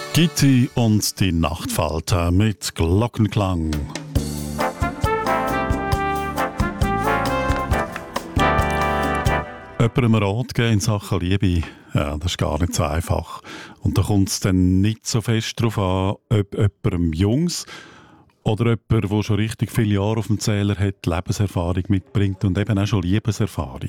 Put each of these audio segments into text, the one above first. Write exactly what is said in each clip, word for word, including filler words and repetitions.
Gitti und die Nachtfalter mit Glockenklang. Jemandem einen Rat geben in Sachen Liebe, ja, das ist gar nicht so einfach. Und da kommt es dann nicht so fest darauf an, ob jemandem Jungs oder jemand, der schon richtig viele Jahre auf dem Zähler hat, Lebenserfahrung mitbringt und eben auch schon Liebeserfahrung.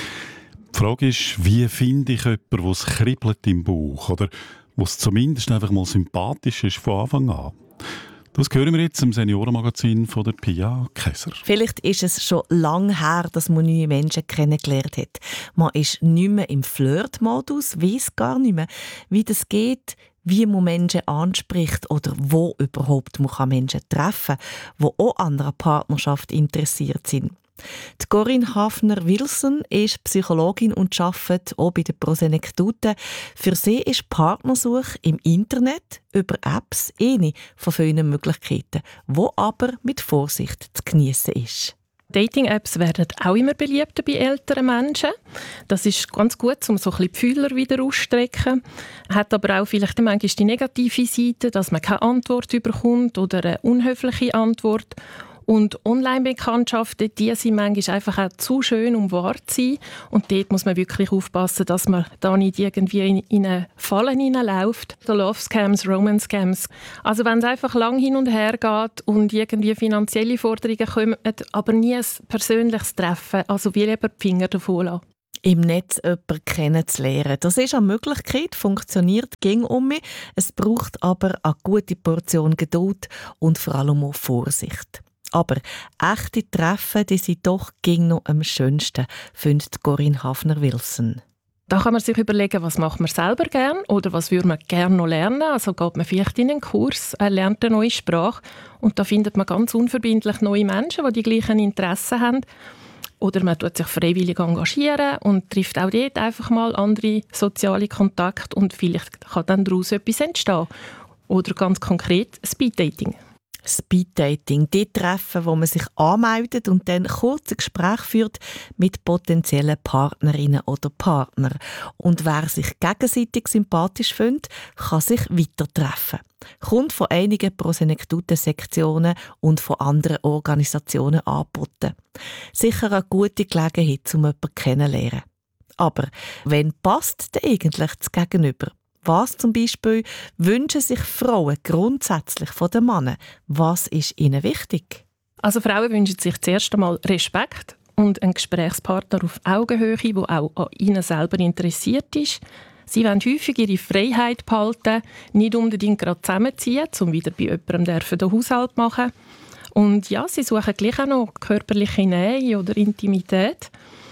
Die Frage ist, wie finde ich jemanden, der es kribbelt im Bauch oder wo es zumindest einfach mal sympathisch ist von Anfang an. Das hören wir jetzt im Seniorenmagazin von der Pia Käser. Vielleicht ist es schon lange her, dass man neue Menschen kennengelernt hat. Man ist nicht mehr im Flirt-Modus, weiss gar nicht mehr, wie das geht, wie man Menschen anspricht oder wo überhaupt man Menschen treffen kann, die auch an einer Partnerschaft interessiert sind. Die Corinne Hafner-Wilson ist Psychologin und arbeitet auch bei der Prosenektute. Für sie ist Partnersuche im Internet über Apps eine von vielen Möglichkeiten, die aber mit Vorsicht zu geniessen ist. Dating-Apps werden auch immer beliebter bei älteren Menschen. Das ist ganz gut, um so ein bisschen die Fühler wieder auszustrecken. Hat aber auch vielleicht manchmal die negative Seite, dass man keine Antwort bekommt oder eine unhöfliche Antwort. Und Online-Bekanntschaften, die sind manchmal einfach auch zu schön, um wahr zu sein. Und dort muss man wirklich aufpassen, dass man da nicht irgendwie in, in eine Falle hineinläuft. So Love-Scams, Romance-Scams. Also wenn es einfach lang hin und her geht und irgendwie finanzielle Forderungen kommen, aber nie ein persönliches Treffen, also wie lieber die Finger davon lassen. Im Netz jemanden kennenzulernen. Das ist eine Möglichkeit, funktioniert gegen um mich. Es braucht aber eine gute Portion Geduld und vor allem auch Vorsicht. Aber echte Treffen, die sind doch gegen noch am schönsten, findet Corinne Hafner-Wilson. Da kann man sich überlegen, was macht man selber gerne oder was würde man gerne noch lernen. Also geht man vielleicht in einen Kurs, äh, lernt eine neue Sprache und da findet man ganz unverbindlich neue Menschen, die die gleichen Interessen haben. Oder man tut sich freiwillig engagieren und trifft auch dort einfach mal andere soziale Kontakte und vielleicht kann dann daraus etwas entstehen. Oder ganz konkret Speeddating. Speeddating, die Treffen, wo man sich anmeldet und dann kurze Gespräche führt mit potenziellen Partnerinnen oder Partnern. Und wer sich gegenseitig sympathisch findet, kann sich weiter treffen. Kommt von einigen Prosenektute-Sektionen und von anderen Organisationen angeboten. Sicher eine gute Gelegenheit, um jemanden kennenzulernen. Aber wenn passt denn eigentlich das Gegenüber? Was zum Beispiel wünschen sich Frauen grundsätzlich von den Männern? Was ist ihnen wichtig? Also Frauen wünschen sich zuerst einmal Respekt und einen Gesprächspartner auf Augenhöhe, der auch an ihnen selber interessiert ist. Sie wollen häufig ihre Freiheit behalten, nicht unbedingt gerade zusammenziehen, um wieder bei jemandem den Haushalt zu machen. Und ja, sie suchen gleich auch noch körperliche Nähe oder Intimität.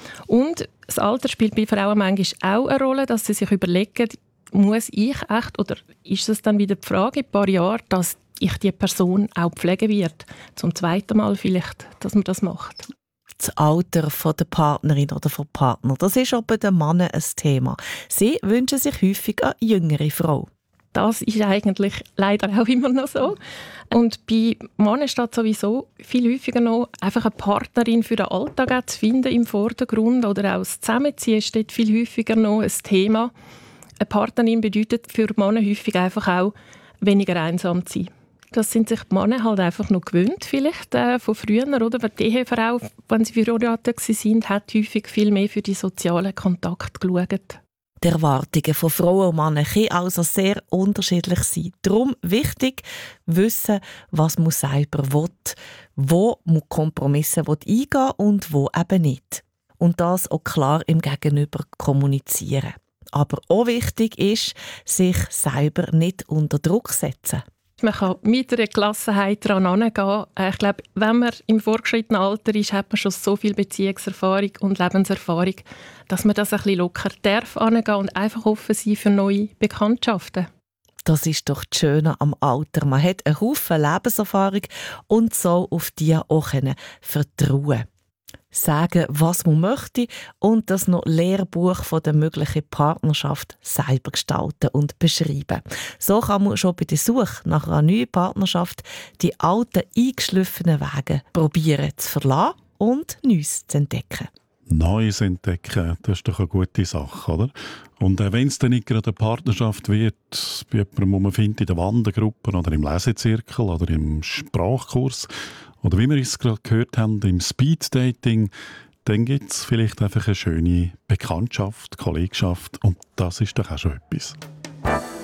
Und das Alter spielt bei Frauen manchmal auch eine Rolle, dass sie sich überlegen, muss ich echt, oder ist es dann wieder die Frage, in ein paar Jahren, dass ich die Person auch pflegen wird? Zum zweiten Mal vielleicht, dass man das macht. Das Alter der Partnerin oder des Partners, das ist auch bei den Männern ein Thema. Sie wünschen sich häufig eine jüngere Frau. Das ist eigentlich leider auch immer noch so. Und bei Männern steht sowieso viel häufiger noch, einfach eine Partnerin für den Alltag zu finden im Vordergrund oder auch das Zusammenziehen steht viel häufiger noch ein Thema. Eine Partnerin bedeutet für Männer häufig einfach auch, weniger einsam zu sein. Das sind sich die Männer halt einfach noch gewöhnt, vielleicht äh, von früher. Oder? Weil die Ehefrau, wenn sie verheiratet waren, hat häufig viel mehr für die sozialen Kontakte geschaut. Die Erwartungen von Frauen und Männern können also sehr unterschiedlich sein. Darum wichtig, wissen, was man selber will, wo man Kompromisse eingehen will und wo eben nicht. Und das auch klar im Gegenüber kommunizieren. Aber auch wichtig ist, sich selber nicht unter Druck setzen. Man kann mit einer Gelassenheit daran herangehen. Ich glaube, wenn man im fortgeschrittenen Alter ist, hat man schon so viel Beziehungserfahrung und Lebenserfahrung, dass man das ein bisschen locker darf herangehen und einfach offen sein für neue Bekanntschaften. Das ist doch das Schöne am Alter. Man hat einen Haufen Lebenserfahrung und soll auf die auch vertrauen. Sagen, was man möchte und das noch Lehrbuch von der möglichen Partnerschaft selber gestalten und beschreiben. So kann man schon bei der Suche nach einer neuen Partnerschaft die alten, eingeschliffenen Wege probieren zu verlassen und Neues zu entdecken. Neues entdecken, das ist doch eine gute Sache, oder? Und äh, wenn es dann nicht gerade eine Partnerschaft wird, bei jemandem, wo man findet in der Wandergruppe oder im Lesezirkel oder im Sprachkurs oder wie wir es gerade gehört haben, im Speeddating, dann gibt es vielleicht einfach eine schöne Bekanntschaft, Kollegschaft und das ist doch auch schon etwas.